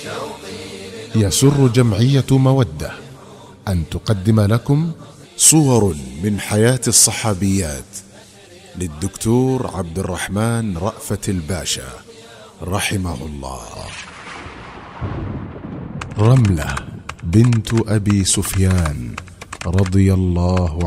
يسر جمعية مودة أن تقدم لكم صور من حياة الصحابيات للدكتور عبد الرحمن رأفت الباشا رحمه الله. رملة بنت أبي سفيان رضي الله